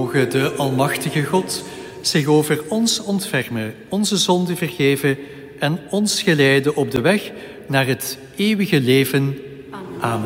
Mogen de Almachtige God zich over ons ontfermen, onze zonden vergeven en ons geleiden op de weg naar het eeuwige leven. Amen.